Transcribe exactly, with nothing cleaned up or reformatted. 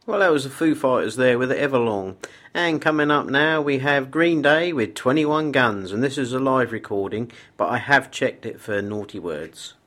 Well, that was the Foo Fighters there with Everlong. And coming up now, we have Green Day with twenty-one Guns, and this is a live recording, but I have checked it for naughty words.